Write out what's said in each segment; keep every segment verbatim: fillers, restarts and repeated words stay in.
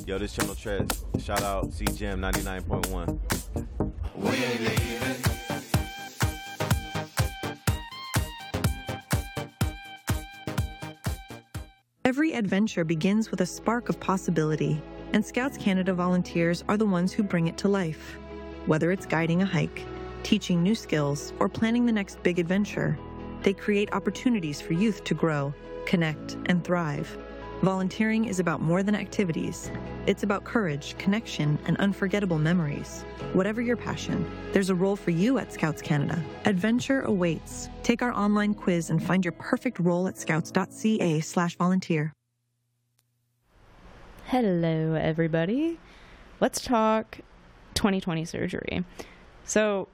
Yo, this channel trash. Shout out C G M ninety-nine point one. We ain't leaving. Every adventure begins with a spark of possibility, and Scouts Canada volunteers are the ones who bring it to life. Whether it's guiding a hike, teaching new skills, or planning the next big adventure, they create opportunities for youth to grow, connect, and thrive. Volunteering is about more than activities. It's about courage, connection, and unforgettable memories. Whatever your passion, there's a role for you at Scouts Canada. Adventure awaits. Take our online quiz and find your perfect role at scouts.ca slash volunteer. Hello, everybody. Let's talk twenty twenty surgery. So,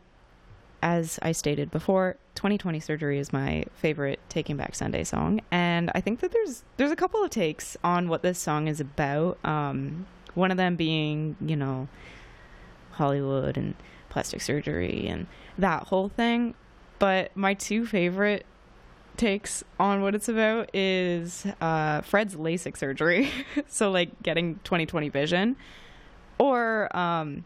as I stated before, twenty twenty Surgery is my favorite Taking Back Sunday song, and I think that there's there's a couple of takes on what this song is about. Um, one of them being, you know, Hollywood and plastic surgery and that whole thing. But my two favorite takes on what it's about is uh, Fred's LASIK surgery, so like getting twenty twenty vision, or um,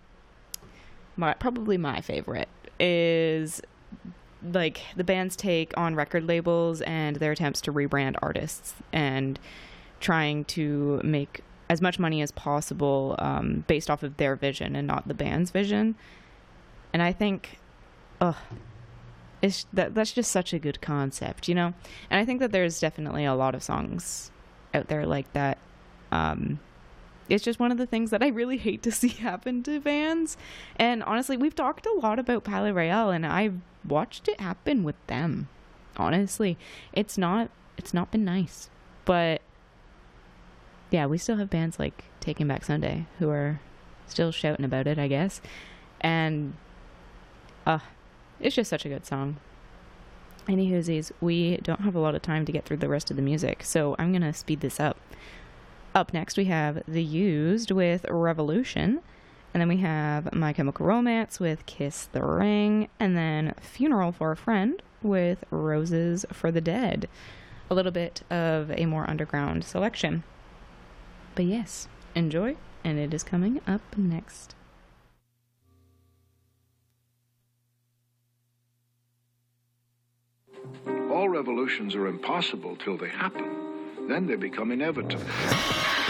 my probably my favorite is like the band's take on record labels and their attempts to rebrand artists and trying to make as much money as possible um, based off of their vision and not the band's vision. And I think, oh, it's that that's just such a good concept, you know? And I think that there's definitely a lot of songs out there like that. Um, It's just one of the things that I really hate to see happen to bands. And honestly, we've talked a lot about Palais Royale, and I've watched it happen with them. Honestly, it's not it's not been nice. But yeah, we still have bands like Taking Back Sunday who are still shouting about it, I guess. And uh, it's just such a good song. Anywhoosies, we don't have a lot of time to get through the rest of the music, so I'm going to speed this up. Up next, we have The Used with Revolution. And then we have My Chemical Romance with Kiss the Ring. And then Funeral for a Friend with Roses for the Dead. A little bit of a more underground selection. But yes, enjoy. And it is coming up next. All revolutions are impossible till they happen. Then they become inevitable.